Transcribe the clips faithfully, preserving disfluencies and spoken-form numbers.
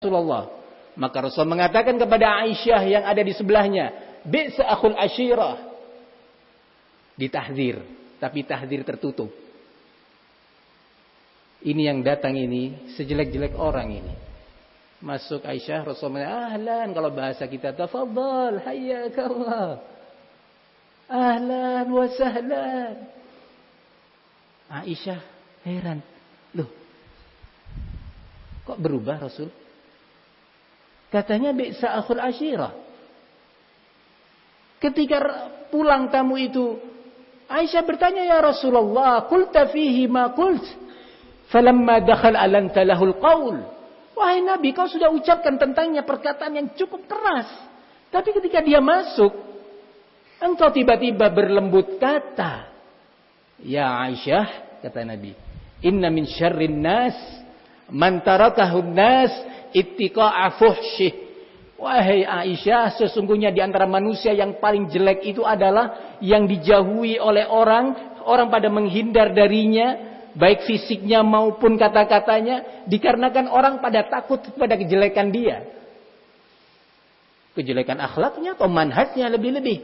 Rasulullah. Maka Rasul mengatakan kepada Aisyah yang ada di sebelahnya, bi'sa akhul ashirah. Ditahdzir, tapi tahdzir tertutup. Ini yang datang ini sejelek-jelek orang ini. Masuk Aisyah, Rasul mengatakan, ahlan, kalau bahasa kita, tafadhal, hayyakallah. Ahlan wa sahlan. Aisyah heran, loh, kok berubah Rasul? Katanya bi'sa akhul ashirah. Ketika pulang tamu itu, Aisyah bertanya, ya Rasulullah, qulta fihi ma qult, falamma dakhal alanta lahul qaul. Wahai Nabi, kau sudah ucapkan tentangnya perkataan yang cukup keras. Tapi ketika dia masuk, engkau tiba-tiba berlembut kata. Ya Aisyah, kata Nabi, inna min syarrin nas man tarakahun nas ittiqa'a fuhsyih. Wahai Aisyah, sesungguhnya di antara manusia yang paling jelek itu adalah yang dijauhi oleh orang, orang pada menghindar darinya, baik fisiknya maupun kata-katanya, dikarenakan orang pada takut pada kejelekan dia. Kejelekan akhlaknya atau manhajnya lebih-lebih.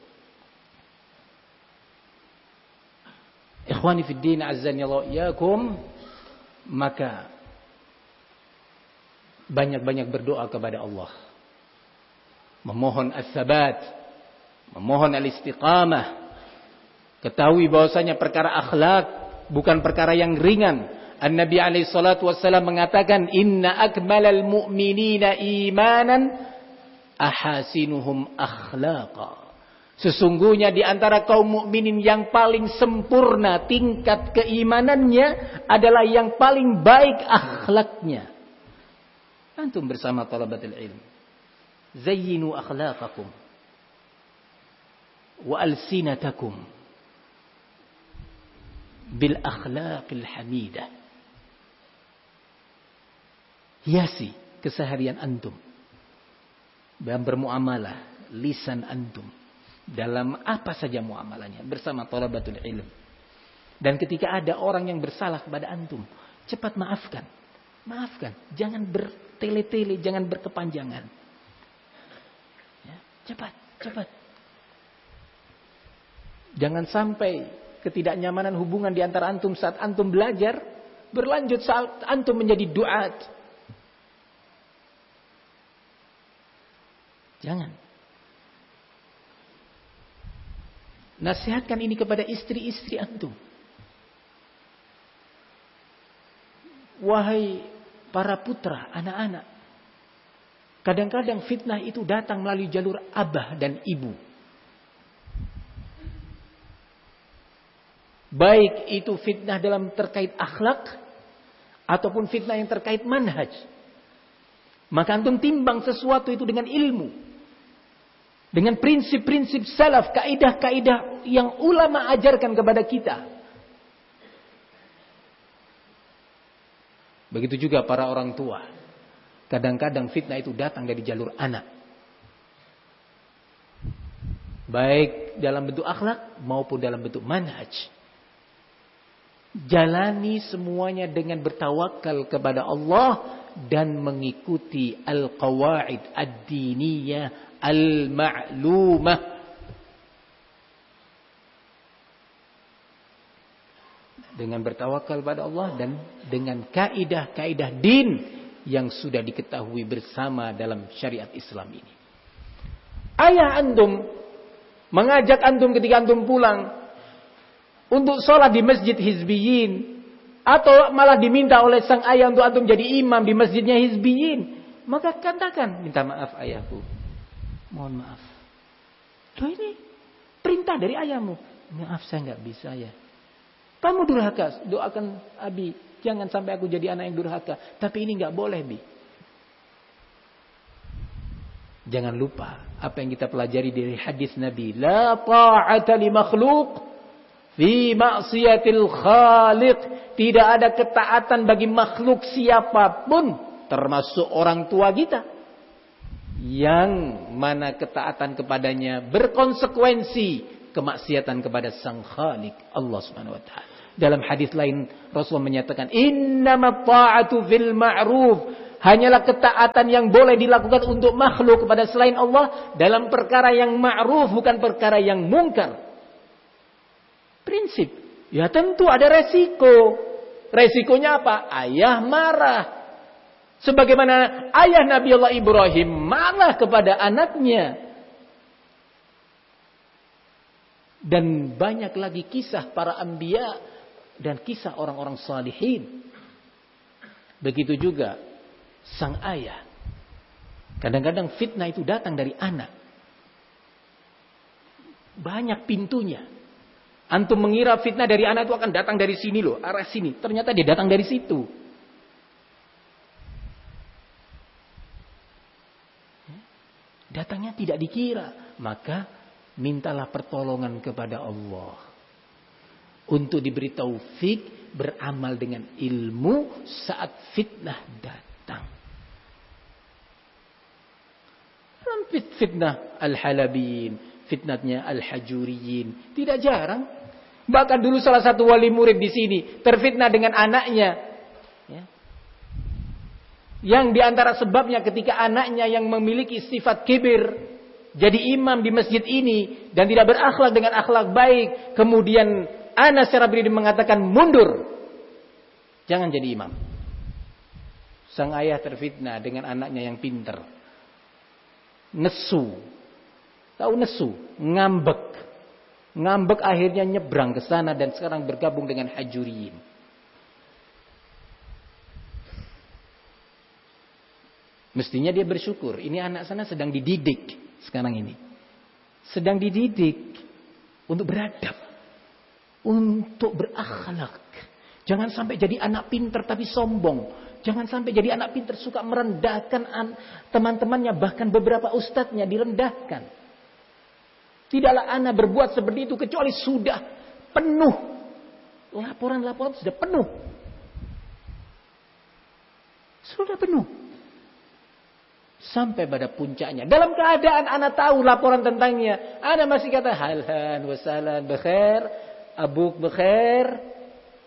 Ikhwani fid din, azzani Allah iyakum, maka banyak-banyak berdoa kepada Allah, memohon as-sabat, memohon al-istiqamah. Ketahui bahwasanya perkara akhlak bukan perkara yang ringan. An-Nabi alaihi salatu wassalam mengatakan, inna akmalal mu'minina imanan ahasinuhum akhlaqa. Sesungguhnya di antara kaum mukminin yang paling sempurna tingkat keimanannya adalah yang paling baik akhlaknya. Antum bersama talabatul ilm, zayyinu akhlaqakum wa alsinatakum bil akhlaqil hamidah. Hiasi keseharian antum dalam bermuamalah, lisan antum dalam apa saja muamalahnya bersama talabatul ilm. Dan ketika ada orang yang bersalah kepada antum, cepat maafkan. Maafkan, jangan bertele-tele, jangan berkepanjangan. Ya, cepat, cepat. Jangan sampai ketidaknyamanan hubungan di antara antum saat antum belajar berlanjut saat antum menjadi duat. Jangan. Nasihatkan ini kepada istri-istri antum. Wahai para putra, anak-anak, kadang-kadang fitnah itu datang melalui jalur abah dan ibu. Baik itu fitnah dalam terkait akhlak ataupun fitnah yang terkait manhaj. Maka antum timbang sesuatu itu dengan ilmu, dengan prinsip-prinsip salaf, kaidah-kaidah yang ulama ajarkan kepada kita. Begitu juga para orang tua. Kadang-kadang fitnah itu datang dari jalur anak. Baik dalam bentuk akhlak maupun dalam bentuk manhaj. Jalani semuanya dengan bertawakal kepada Allah dan mengikuti al-qawaid ad-diniyah al-ma'lumah. Dengan bertawakal pada Allah dan dengan kaidah-kaidah din yang sudah diketahui bersama dalam syariat Islam ini. Ayah antum mengajak antum ketika antum pulang untuk sholat di masjid hizbiyin, atau malah diminta oleh sang ayah untuk antum jadi imam di masjidnya hizbiyin, maka katakan, minta maaf ayahku, mohon maaf. Loh, ini perintah dari ayahmu. Maaf, saya nggak bisa ya. Kamu durhaka, doakan Abi, jangan sampai aku jadi anak yang durhaka. Tapi ini nggak boleh, Bi. Jangan lupa apa yang kita pelajari dari hadis Nabi, la ta'ata li makhluq fi ma'siyatil khaliq. Tidak ada ketaatan bagi makhluk siapapun, termasuk orang tua kita, yang mana ketaatan kepadanya berkonsekuensi kemaksiatan kepada Sang Khalik Allah Subhanahu wa taala. Dalam hadis lain Rasulullah menyatakan, innamat ta'atu fil ma'ruf, Hanyalah ketaatan yang boleh dilakukan untuk makhluk kepada selain Allah dalam perkara yang ma'ruf, bukan perkara yang mungkar. Prinsip. Ya tentu ada resiko. Resikonya apa? Ayah marah. Sebagaimana ayah Nabi Allah Ibrahim marah kepada anaknya. Dan banyak lagi kisah para anbiya dan kisah orang-orang salihin. Begitu juga sang ayah. Kadang-kadang fitnah itu datang dari anak. Banyak pintunya. Antum mengira fitnah dari anak itu akan datang dari sini loh, arah sini. Ternyata dia datang dari situ. Datangnya tidak dikira. Maka mintalah pertolongan kepada Allah. Untuk diberi taufik beramal dengan ilmu saat fitnah datang. Fitnah al-halabin, fitnahnya al-hajuriyin, tidak jarang. Bahkan dulu salah satu wali murid di sini terfitnah dengan anaknya. Ya. Yang diantara sebabnya ketika anaknya yang memiliki sifat kibir jadi imam di masjid ini dan tidak berakhlak dengan akhlak baik, kemudian anak secara pribadi mengatakan mundur, jangan jadi imam. Sang ayah terfitnah dengan anaknya yang pintar. Nesu. Tahu nesu? Ngambek. Ngambek akhirnya nyebrang ke sana dan sekarang bergabung dengan hajuriyin. Mestinya dia bersyukur. Ini anak sana sedang dididik sekarang ini. Sedang dididik untuk beradab. Untuk berakhlak. Jangan sampai jadi anak pintar tapi sombong. Jangan sampai jadi anak pintar suka merendahkan teman-temannya. Bahkan beberapa ustadznya direndahkan. Tidaklah anak berbuat seperti itu kecuali sudah penuh. Laporan-laporan sudah penuh. Sudah penuh. Sampai pada puncaknya. Dalam keadaan anak tahu laporan tentangnya. Anak masih kata halhan wasalan bekhair. Abuk bekhair.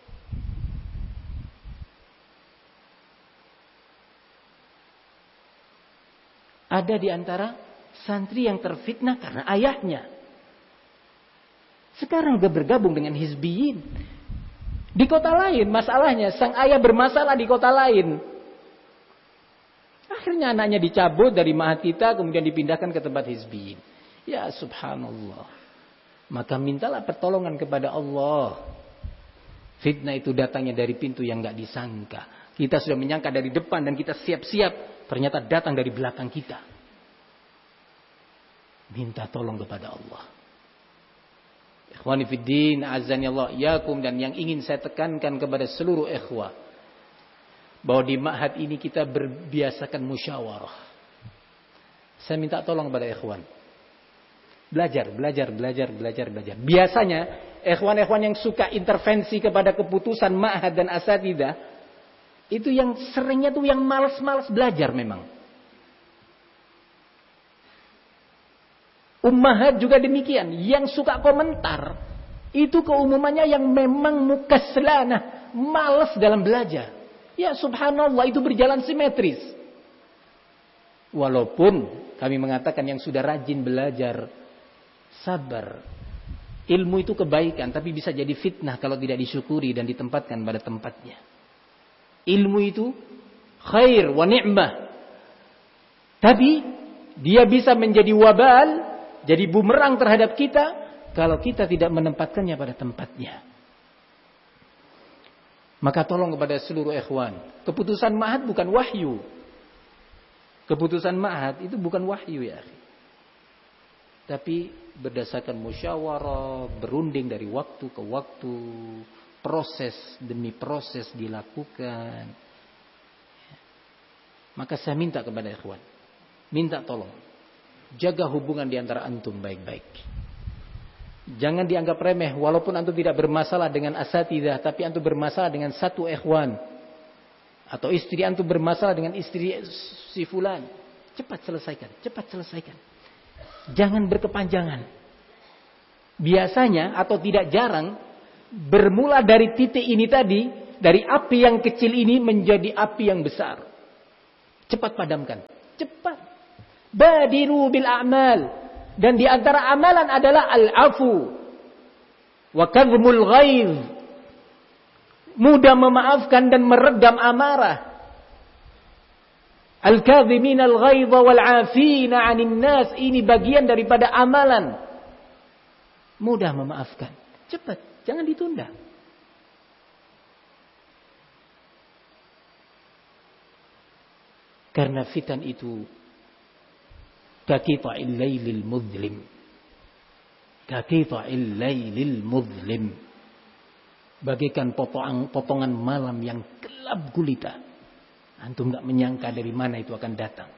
Ada di antara santri yang terfitnah karena ayahnya. Sekarang sudah bergabung dengan hizbiyin. Di kota lain masalahnya. Sang ayah bermasalah di kota lain. Akhirnya anaknya dicabut dari ma'had kita. Kemudian dipindahkan ke tempat hizbiyin. Ya subhanallah. Maka mintalah pertolongan kepada Allah. Fitnah itu datangnya dari pintu yang gak disangka. Kita sudah menyangka dari depan dan kita siap-siap. Ternyata datang dari belakang kita. Minta tolong kepada Allah. Ikhwani fiddin, azani Allah yakum, dan yang ingin saya tekankan kepada seluruh ikhwah, bahwa di ma'had ini kita berbiasakan musyawarah. Saya minta tolong kepada ikhwan. Belajar, belajar, belajar, belajar, belajar. Biasanya ikhwan-ikhwan yang suka intervensi kepada keputusan ma'had dan asatidah, itu yang seringnya tuh yang malas-malas belajar memang. Ummahat juga demikian. Yang suka komentar. Itu keumumannya yang memang mukaslanah. Malas dalam belajar. Ya subhanallah, itu berjalan simetris. Walaupun kami mengatakan yang sudah rajin belajar. Sabar. Ilmu itu kebaikan. Tapi bisa jadi fitnah kalau tidak disyukuri dan ditempatkan pada tempatnya. Ilmu itu khair wa ni'mah. Tapi dia bisa menjadi wabal, jadi bumerang terhadap kita kalau kita tidak menempatkannya pada tempatnya. Maka tolong kepada seluruh ikhwan, keputusan ma'had bukan wahyu. Keputusan ma'had itu bukan wahyu ya. Tapi berdasarkan musyawarah, berunding dari waktu ke waktu, proses demi proses dilakukan. Maka saya minta kepada ikhwan, minta tolong, jaga hubungan di antara antum baik-baik. Jangan dianggap remeh, walaupun antum tidak bermasalah dengan asatidah, tapi antum bermasalah dengan satu ikhwan, atau istri antum bermasalah dengan istri si fulan. Cepat selesaikan, cepat selesaikan. Jangan berkepanjangan. Biasanya atau tidak jarang, bermula dari titik ini tadi, dari api yang kecil ini menjadi api yang besar. Cepat padamkan. Cepat. Badiru bil a'mal. Dan di antara amalan adalah al-afu. Wa kadhmul ghaidh. Mudah memaafkan dan meredam amarah. Al-kadhimin al-ghaidha wal 'afina 'anil nas. Ini bagian daripada amalan. Mudah memaafkan. Cepat, jangan ditunda. Karena fitan itu kaqita'il lailil muzlim. Kaqita'il lailil muzlim. Bagaikan potongan, potongan malam yang gelap gulita. Antum enggak menyangka dari mana itu akan datang.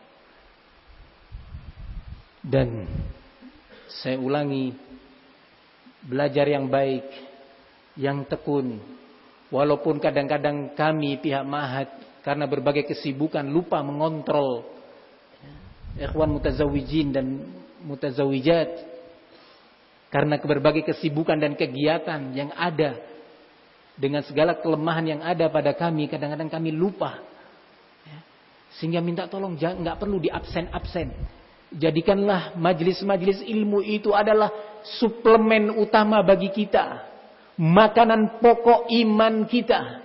Dan saya ulangi, belajar yang baik, yang tekun. Walaupun kadang-kadang kami pihak Ma'had karena berbagai kesibukan lupa mengontrol ikhwan mutazawijin dan mutazawijat, karena berbagai kesibukan dan kegiatan yang ada, dengan segala kelemahan yang ada pada kami, kadang-kadang kami lupa. Sehingga minta tolong jangan, nggak perlu di absen-absen. Jadikanlah majelis-majelis ilmu itu adalah suplemen utama bagi kita, makanan pokok iman kita.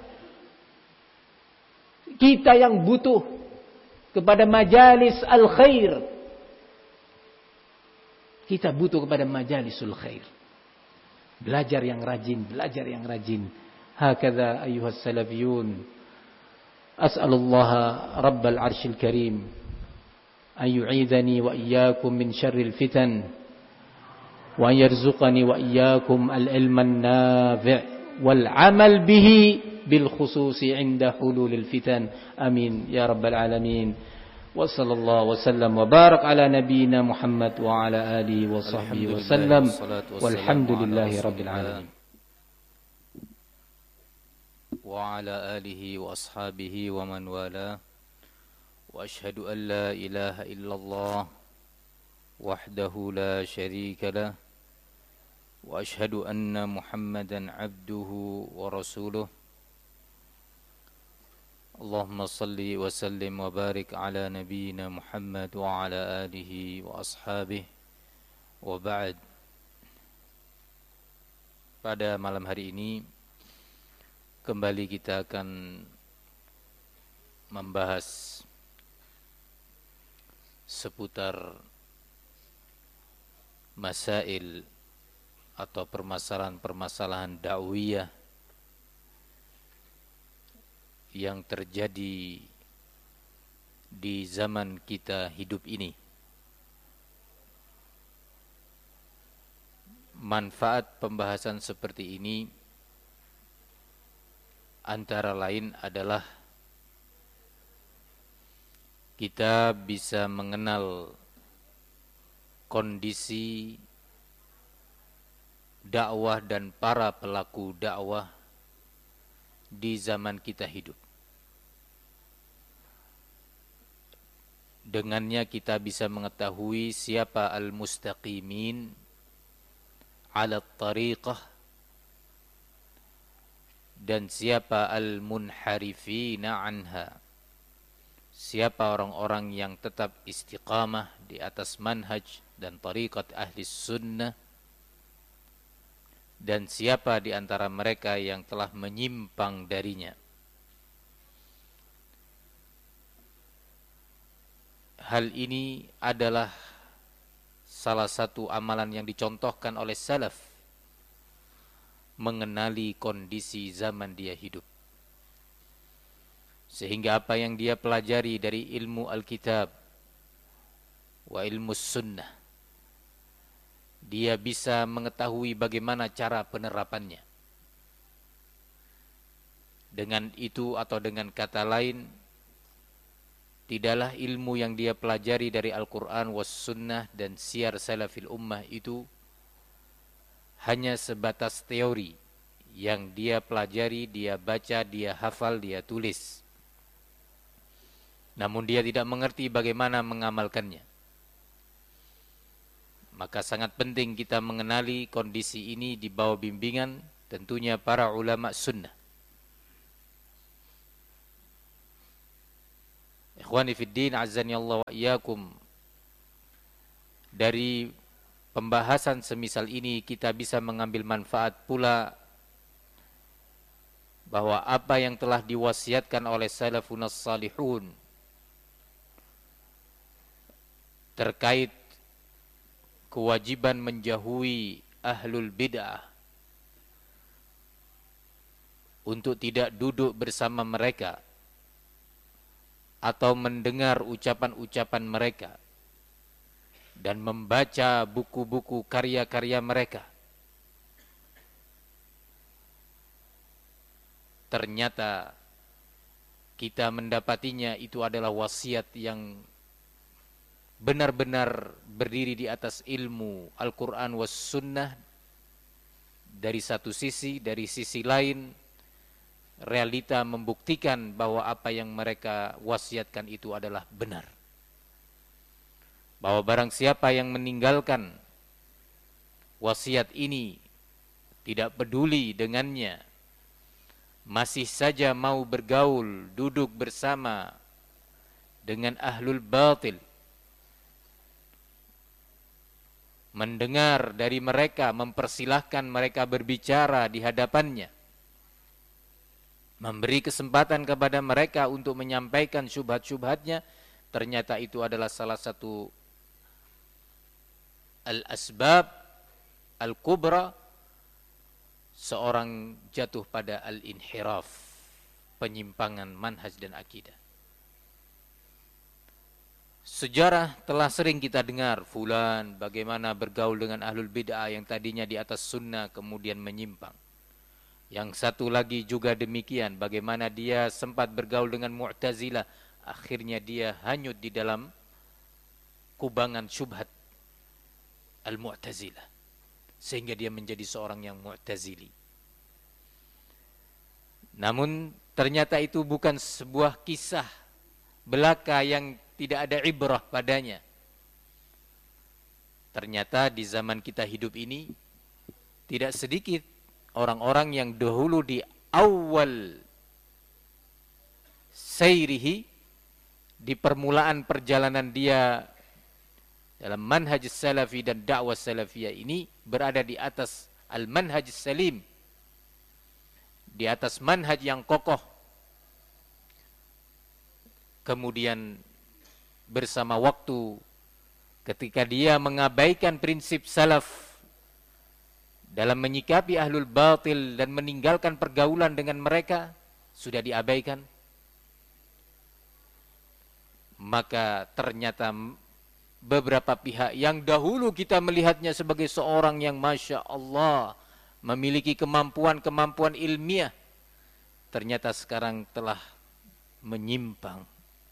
Kita yang butuh kepada majalis al-khair. Kita butuh kepada majalisul khair. Belajar yang rajin, belajar yang rajin. Hakadha ayyuhas salafiyun. As'alullaha rabbal arshil karim an yu'idhani wa iyyakum min syarril fitan wa yarzuqani wa iyyakum al-ilman nafi' wal 'amal bihi bil khususi 'inda hululil fitan. Amin ya rabbal alamin. Wa sallallahu wa sallam wa barak ala nabiyyina Muhammad wa ala alihi wa sahbihi wa sallam. Walhamdulillahi rabbil alamin. Wa ala alihi wa ashabihi wa man wala. Wa ashhadu an la ilaha illallah wahdahu la syarika lah. Wa ashhadu anna Muhammadan abduhu wa rasuluh. Allahumma salli wa sallim wa barik ala nabiyyina Muhammad wa ala alihi wa ashabihi wa ba'd. Pada malam hari ini kembali kita akan membahas seputar masail atau permasalahan-permasalahan dakwiyah yang terjadi di zaman kita hidup ini. Manfaat pembahasan seperti ini antara lain adalah kita bisa mengenal kondisi dakwah dan para pelaku dakwah di zaman kita hidup. Dengannya kita bisa mengetahui siapa al-mustaqimin ala tariqah dan siapa al-munharifina anha. Siapa orang-orang yang tetap istiqamah di atas manhaj dan tariqat ahli sunnah, dan siapa di antara mereka yang telah menyimpang darinya. Hal ini adalah salah satu amalan yang dicontohkan oleh salaf, mengenali kondisi zaman dia hidup. Sehingga apa yang dia pelajari dari ilmu Alkitab wa ilmu sunnah, dia bisa mengetahui bagaimana cara penerapannya. Dengan itu atau dengan kata lain, tidaklah ilmu yang dia pelajari dari Al-Quran was sunnah dan syiar salafil ummah itu hanya sebatas teori yang dia pelajari, dia baca, dia hafal, dia tulis. Namun dia tidak mengerti bagaimana mengamalkannya. Maka sangat penting kita mengenali kondisi ini di bawah bimbingan tentunya para ulama sunnah. Ikhwani fid din, azzani Allah wa iyyakum. Dari pembahasan semisal ini kita bisa mengambil manfaat pula bahwa apa yang telah diwasiatkan oleh salafun salihun terkait kewajiban menjauhi ahlul bid'ah, untuk tidak duduk bersama mereka atau mendengar ucapan-ucapan mereka dan membaca buku-buku karya-karya mereka. Ternyata kita mendapatinya itu adalah wasiat yang benar-benar berdiri di atas ilmu Al-Quran was sunnah dari satu sisi, dari sisi lain realita membuktikan bahwa apa yang mereka wasiatkan itu adalah benar. Bahwa barang siapa yang meninggalkan wasiat ini, tidak peduli dengannya, masih saja mau bergaul, duduk bersama dengan ahlul batil, mendengar dari mereka, mempersilahkan mereka berbicara di hadapannya, memberi kesempatan kepada mereka untuk menyampaikan syubhat-syubhatnya, ternyata itu adalah salah satu al-asbab al-kubra seorang jatuh pada al-inhiraf, penyimpangan manhaj dan akidah. Sejarah telah sering kita dengar fulan bagaimana bergaul dengan ahlul bid'ah yang tadinya di atas sunnah kemudian menyimpang. Yang satu lagi juga demikian, bagaimana dia sempat bergaul dengan Mu'tazilah, akhirnya dia hanyut di dalam kubangan syubhat Al-Mu'tazilah, sehingga dia menjadi seorang yang Mu'tazili. Namun ternyata itu bukan sebuah kisah belaka yang tidak ada ibrah padanya. Ternyata di zaman kita hidup ini tidak sedikit orang-orang yang dahulu di awal sayrihi, di permulaan perjalanan dia dalam manhaj salafi dan dakwah salafiyah ini, berada di atas al-manhaj salim, di atas manhaj yang kokoh. Kemudian bersama waktu, ketika dia mengabaikan prinsip salaf dalam menyikapi ahlul batil dan meninggalkan pergaulan dengan mereka, sudah diabaikan, maka ternyata beberapa pihak yang dahulu kita melihatnya sebagai seorang yang Masya Allah memiliki kemampuan-kemampuan ilmiah, ternyata sekarang telah menyimpang.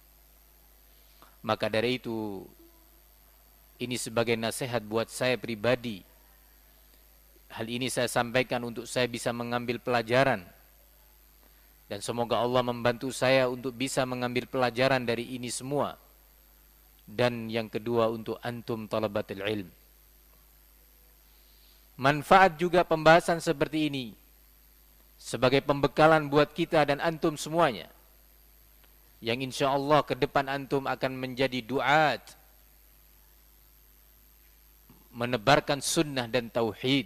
Maka dari itu, ini sebagai nasihat buat saya pribadi. Hal ini saya sampaikan untuk saya bisa mengambil pelajaran, dan semoga Allah membantu saya untuk bisa mengambil pelajaran dari ini semua. Dan yang kedua, untuk antum talabatul ilm, manfaat juga pembahasan seperti ini sebagai pembekalan buat kita dan antum semuanya, yang insya Allah ke depan antum akan menjadi duat, menebarkan sunnah dan tauhid.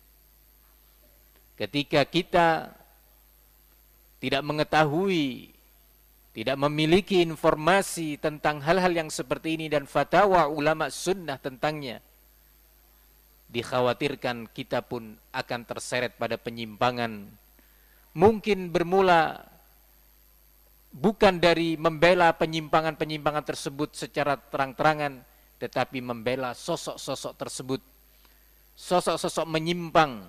Ketika kita tidak mengetahui, tidak memiliki informasi tentang hal-hal yang seperti ini dan fatwa ulama sunnah tentangnya, dikhawatirkan kita pun akan terseret pada penyimpangan. Mungkin bermula bukan dari membela penyimpangan-penyimpangan tersebut secara terang-terangan, tetapi membela sosok-sosok tersebut, sosok-sosok menyimpang,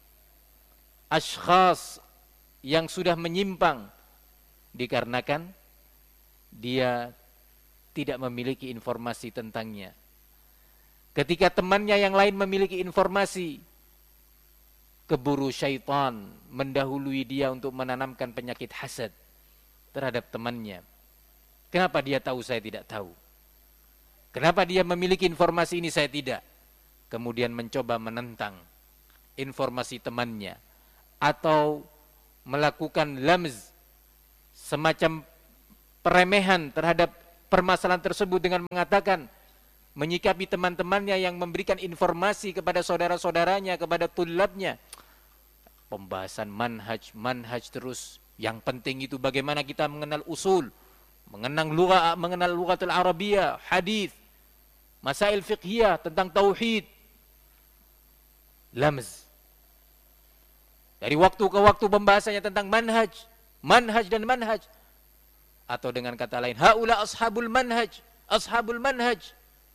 ashkhas yang sudah menyimpang, dikarenakan dia tidak memiliki informasi tentangnya. Ketika temannya yang lain memiliki informasi, keburu syaitan mendahului dia untuk menanamkan penyakit hasad terhadap temannya. Kenapa dia tahu, saya tidak tahu? Kenapa dia memiliki informasi ini, saya tidak? Kemudian mencoba menentang informasi temannya, atau melakukan lamz, semacam peremehan terhadap permasalahan tersebut dengan mengatakan, menyikapi teman-temannya yang memberikan informasi kepada saudara-saudaranya, kepada tulabnya, pembahasan manhaj, manhaj terus. Yang penting itu bagaimana kita mengenal usul, mengenal lugah, mengenal lughatul Arabiyah, hadis, masail fiqhiyah tentang tauhid. Lamz. Dari waktu ke waktu pembahasannya tentang manhaj, manhaj dan manhaj. Atau dengan kata lain, haula ashabul manhaj, ashabul manhaj.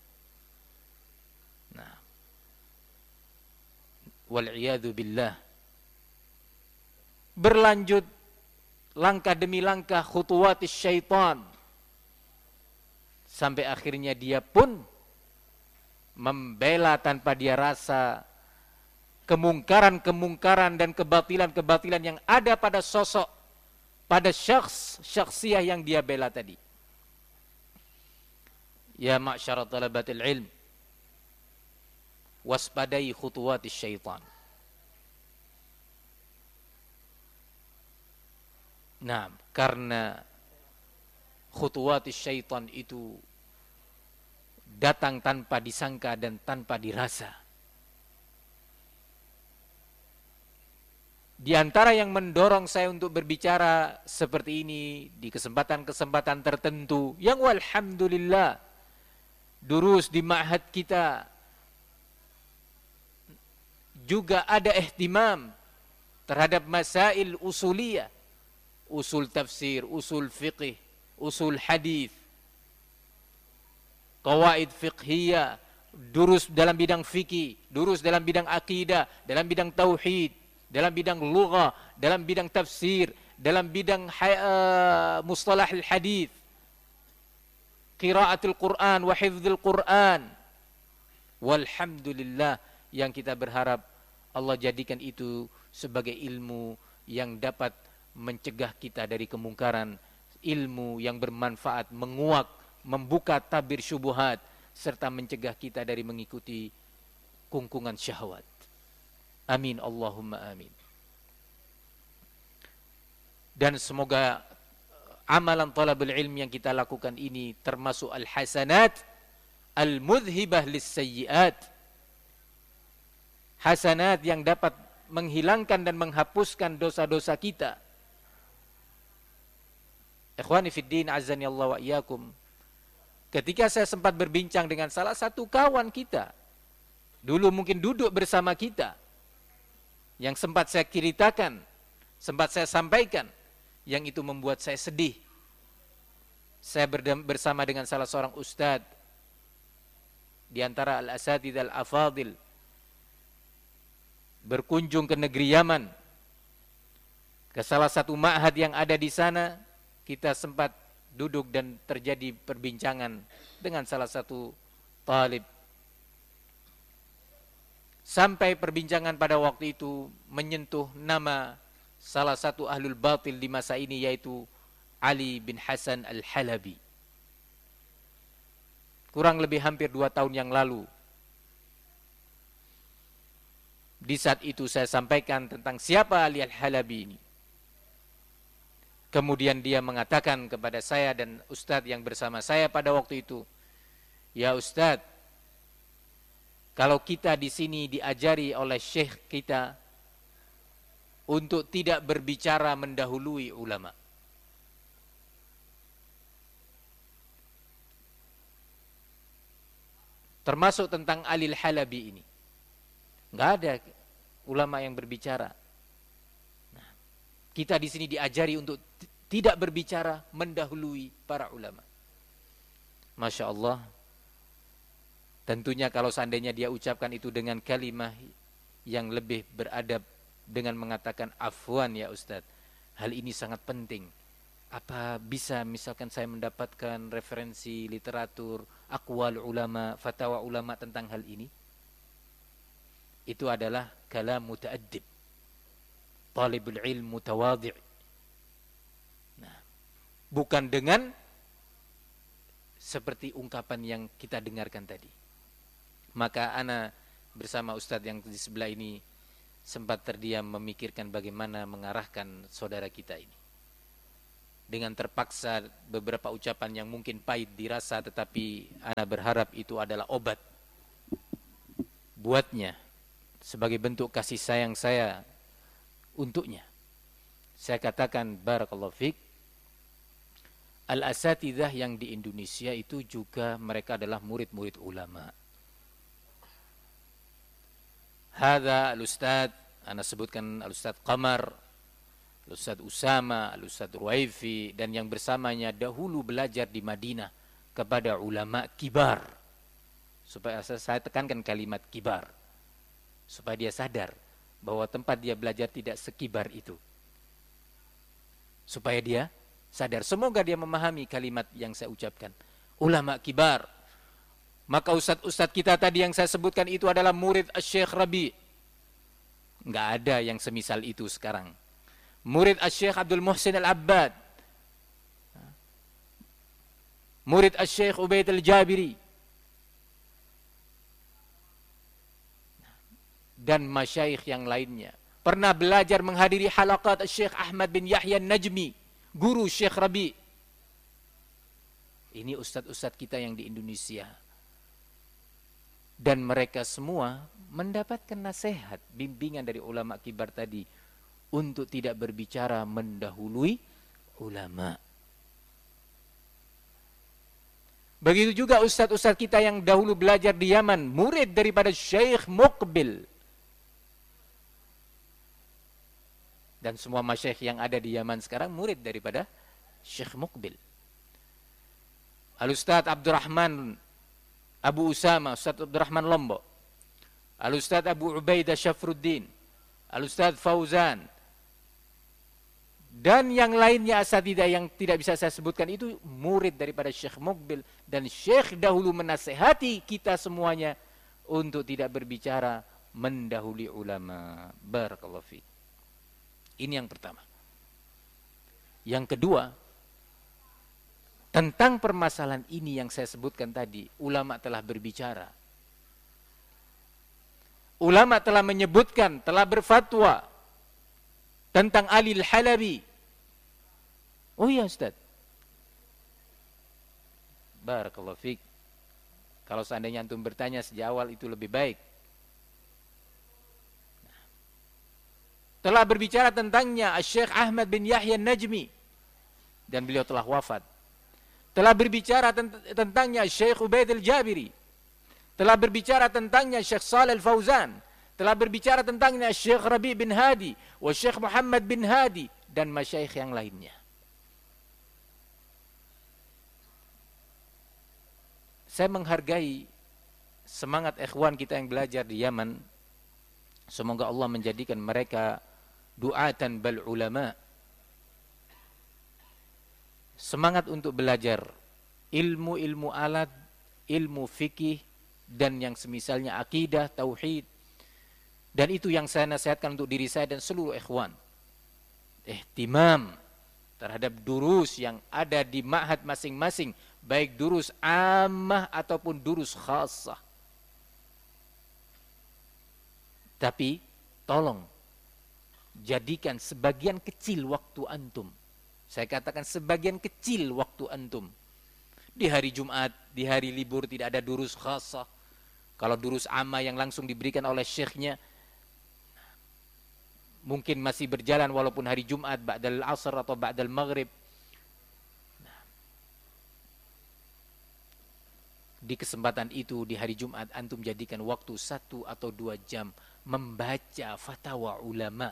Nah, wal'iyadu billah. Berlanjut langkah demi langkah khutuwatis syaitan, sampai akhirnya dia pun membela tanpa dia rasa kemungkaran-kemungkaran dan kebatilan-kebatilan yang ada pada sosok, pada syakhs, syakhsiyah yang dia bela tadi. Ya ma'syara talabatil ilm, waspadai khutuwatis syaitan. Nah, karena khutuwatis syaitan itu datang tanpa disangka dan tanpa dirasa. Di antara yang mendorong saya untuk berbicara seperti ini di kesempatan-kesempatan tertentu, yang walhamdulillah durus di ma'had kita juga ada ihtimam terhadap masail usuliyah, usul tafsir, usul fiqh, usul hadis, qawaid fiqhiyah, durus dalam bidang fikih, durus dalam bidang akidah, dalam bidang tauhid, dalam bidang lugah, dalam bidang tafsir, dalam bidang uh, mustalah al-hadis, qiraatul Quran wa hifdzul Quran. Walhamdulillah, yang kita berharap Allah jadikan itu sebagai ilmu yang dapat mencegah kita dari kemungkaran, ilmu yang bermanfaat, menguak, membuka tabir syubhat, serta mencegah kita dari mengikuti kungkungan syahwat. Amin Allahumma amin. Dan semoga amalan talabul ilmi yang kita lakukan ini termasuk al-hasanat al-mudhibah lis-sayyi'at. Hasanat yang dapat menghilangkan dan menghapuskan dosa-dosa kita. Ikhwani fid din, azani Allah wa iyyakum. Ketika saya sempat berbincang dengan salah satu kawan kita, dulu mungkin duduk bersama kita, yang sempat saya ceritakan, sempat saya sampaikan, yang itu membuat saya sedih. Saya bersama dengan salah seorang ustadz di antara al-asatidz al-afadil, berkunjung ke negeri Yaman, ke salah satu ma'had yang ada di sana. Kita sempat duduk dan terjadi perbincangan dengan salah satu talib. Sampai perbincangan pada waktu itu menyentuh nama salah satu ahlul batil di masa ini, yaitu Ali bin Hasan al-Halabi. Kurang lebih hampir dua tahun yang lalu. Di saat itu saya sampaikan tentang siapa Ali al-Halabi ini. Kemudian dia mengatakan kepada saya dan ustadz yang bersama saya pada waktu itu, ya ustadz, kalau kita di sini diajari oleh syekh kita untuk tidak berbicara mendahului ulama. Termasuk tentang Ali al-Halabi ini. Enggak ada ulama yang berbicara. Nah, kita di sini diajari untuk tidak berbicara mendahului para ulama. Masya Allah. Tentunya kalau seandainya dia ucapkan itu dengan kalimah yang lebih beradab, dengan mengatakan afwan ya Ustadz, hal ini sangat penting. Apa bisa misalkan saya mendapatkan referensi literatur, aqwal ulama, fatwa ulama tentang hal ini? Itu adalah kalam muta'addib, talibul ilm mutawadhi'. Nah, bukan dengan seperti ungkapan yang kita dengarkan tadi. Maka ana bersama ustadz yang di sebelah ini sempat terdiam memikirkan bagaimana mengarahkan saudara kita ini. dengan terpaksa beberapa ucapan yang mungkin pahit dirasa, tetapi ana berharap itu adalah obat buatnya sebagai bentuk kasih sayang saya untuknya. Saya katakan barakallahu fik, al-asatidzah yang di Indonesia itu juga mereka adalah murid-murid ulama. Hadza al-ustad, ana sebutkan al-ustad Qamar, al-ustad Usama, al-ustad Ruwaifi, dan yang bersamanya dahulu belajar di Madinah kepada ulama kibar. Supaya saya tekankan kalimat kibar, supaya dia sadar bahwa tempat dia belajar tidak sekibar itu. Supaya dia sadar, semoga dia memahami kalimat yang saya ucapkan. Ulama kibar. Maka ustadz-ustadz kita tadi yang saya sebutkan itu adalah murid Asy-Syaikh Rabi'. Enggak ada yang semisal itu sekarang. Murid Asy-Syaikh Abdul Muhsin Al-Abbad. Murid Asy-Syaikh Ubaid Al-Jabiri. Dan masyayikh yang lainnya. Pernah belajar menghadiri halaqat Asy-Syaikh Ahmad bin Yahya Najmi, guru Syekh Rabi'. Ini ustadz-ustadz kita yang di Indonesia. Dan mereka semua mendapatkan nasihat, bimbingan dari ulama kibar tadi untuk tidak berbicara mendahului ulama. Begitu juga ustadz-ustadz kita yang dahulu belajar di Yaman, murid daripada Syekh Muqbil. Dan semua masyayikh yang ada di Yaman sekarang murid daripada Syekh Muqbil. Al-Ustadz Abdurrahman Abu Usama, Ustadz Abdurrahman Lombok, Al-Ustadz Abu Ubaidah Syafruddin, Al-Ustadz Fauzan, dan yang lainnya asatidzah yang tidak bisa saya sebutkan itu murid daripada Syekh Muqbil. Dan Syekh dahulu menasehati kita semuanya untuk tidak berbicara mendahului ulama. Barakallahu fiik. Ini yang pertama. Yang kedua, tentang permasalahan ini yang saya sebutkan tadi, ulama telah berbicara. Ulama telah menyebutkan, telah berfatwa tentang Ali Al-Halabi. Oh iya Ustaz. Barakallahu fiik. Kalau seandainya antum bertanya sejak awal itu lebih baik. Telah berbicara tentangnya Asy-Syaikh Ahmad bin Yahya Najmi, dan beliau telah wafat. Telah berbicara tent tentangnya Syekh Ubaid Al-Jabiri. Telah berbicara tentangnya Syekh Shalih Al-Fauzan. Telah berbicara tentangnya Syekh Rabi' bin Hadi, wa Syekh Muhammad bin Hadi, dan masyayikh yang lainnya. Saya menghargai semangat ikhwan kita yang belajar di Yaman. Semoga Allah menjadikan mereka du'atan bal ulama. Semangat untuk belajar ilmu-ilmu alat, ilmu fikih, dan yang semisalnya akidah, tauhid. Dan itu yang saya nasihatkan untuk diri saya dan seluruh ikhwan. Ihtimam terhadap durus yang ada di ma'had masing-masing, baik durus ammah ataupun durus khassah. Tapi tolong jadikan sebagian kecil waktu antum. Saya katakan sebagian kecil waktu antum. Di hari Jumat, di hari libur tidak ada durus khassah. Kalau durus amma yang langsung diberikan oleh syekhnya mungkin masih berjalan walaupun hari Jumat ba'dal asr atau ba'dal maghrib. Di kesempatan itu di hari Jumat antum jadikan waktu satu atau dua jam membaca fatwa ulama.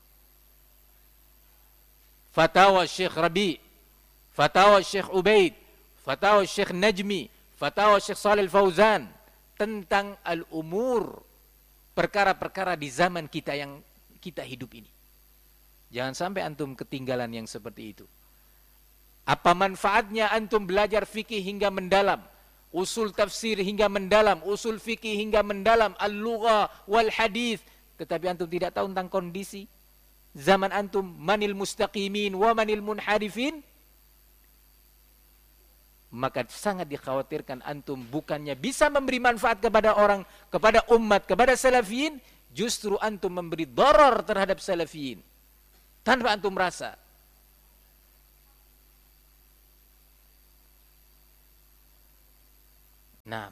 Fatwa Syekh Rabi', fatwa Syekh Ubaid, fatwa Syekh Najmi, fatwa Syekh Shalih Al-Fauzan tentang al-umur, perkara-perkara di zaman kita yang kita hidup ini. Jangan sampai antum ketinggalan yang seperti itu. Apa manfaatnya antum belajar fikih hingga mendalam, usul tafsir hingga mendalam, usul fikih hingga mendalam, al-lugha wal hadis, tetapi antum tidak tahu tentang kondisi zaman antum, manil mustaqimin wa manil munharifin? Maka sangat dikhawatirkan antum bukannya bisa memberi manfaat kepada orang, kepada umat, kepada salafiyin, justru antum memberi darar terhadap salafiyin tanpa antum rasa. Nah,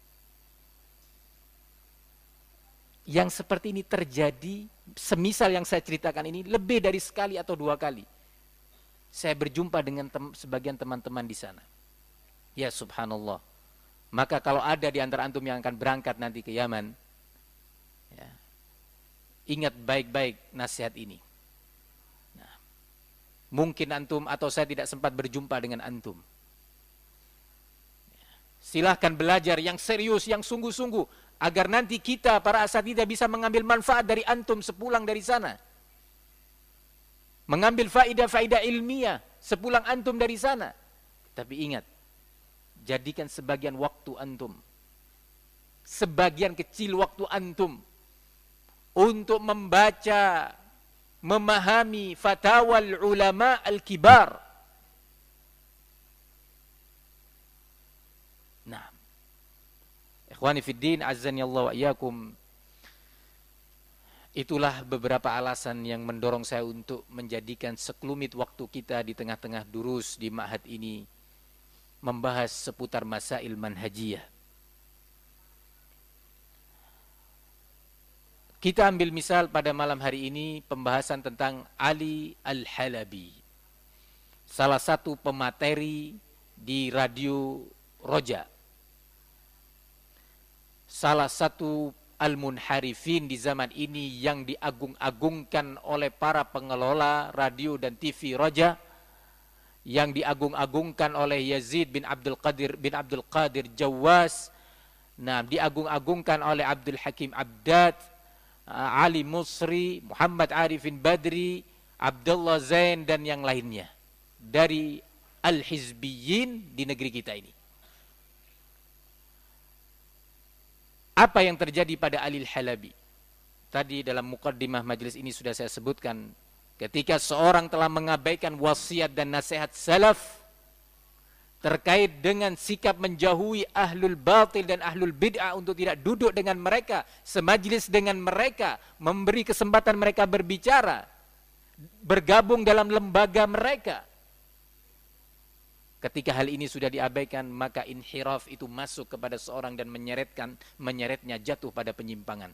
yang seperti ini terjadi, semisal yang saya ceritakan ini lebih dari sekali atau dua kali. Saya berjumpa dengan tem sebagian teman-teman di sana. Ya subhanallah. Maka kalau ada di antara antum yang akan berangkat nanti ke Yaman, ya, ingat baik-baik nasihat ini. Nah, mungkin antum atau saya tidak sempat berjumpa dengan antum. Ya, silahkan belajar yang serius, yang sungguh-sungguh, agar nanti kita para asatidzah bisa mengambil manfaat dari antum sepulang dari sana. Mengambil faidah-faidah ilmiah sepulang antum dari sana. Tapi ingat, jadikan sebagian waktu antum, sebagian kecil waktu antum untuk membaca, memahami fatwa ulama al-kibar. Nah, ikhwani fiddin, azzani Allah wa iyyakum. Itulah beberapa alasan yang mendorong saya untuk menjadikan sekelumit waktu kita di tengah-tengah durus di ma'had ini membahas seputar masail manhajiyah. Kita ambil misal pada malam hari ini pembahasan tentang Ali Al-Halabi, salah satu pemateri di radio Roja, salah satu al-munharifin di zaman ini yang diagung-agungkan oleh para pengelola radio dan T V Roja, yang diagung-agungkan oleh Yazid bin Abdul Qadir bin Abdul Qadir Jawas, nah diagung-agungkan oleh Abdul Hakim Abdad, Ali Musri, Muhammad Arifin Badri, Abdullah Zain dan yang lainnya dari al-hizbiyin di negeri kita ini. Apa yang terjadi pada Ali Al-Halabi? Tadi dalam muqaddimah majelis ini sudah saya sebutkan, ketika seorang telah mengabaikan wasiat dan nasihat salaf terkait dengan sikap menjauhi ahlul batil dan ahlul bid'ah untuk tidak duduk dengan mereka, semajlis dengan mereka, memberi kesempatan mereka berbicara, bergabung dalam lembaga mereka. Ketika hal ini sudah diabaikan, maka inhiraf itu masuk kepada seorang dan menyeretkan, menyeretnya jatuh pada penyimpangan.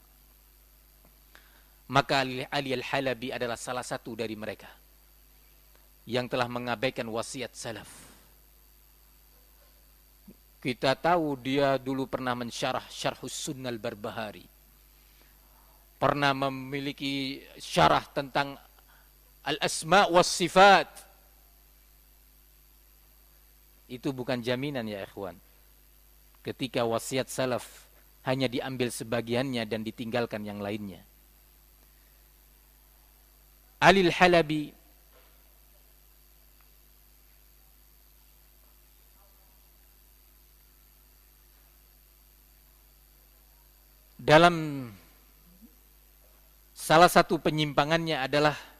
Maka Ali Al-Halabi adalah salah satu dari mereka yang telah mengabaikan wasiat salaf. Kita tahu dia dulu pernah mensyarah Syarhus Sunnah Al-Barbahari, pernah memiliki syarah tentang Al-Asma' was Sifat. Itu bukan jaminan ya ikhwan, ketika wasiat salaf hanya diambil sebagiannya dan ditinggalkan yang lainnya. Ali Al-Halabi dalam salah satu penyimpangannya adalah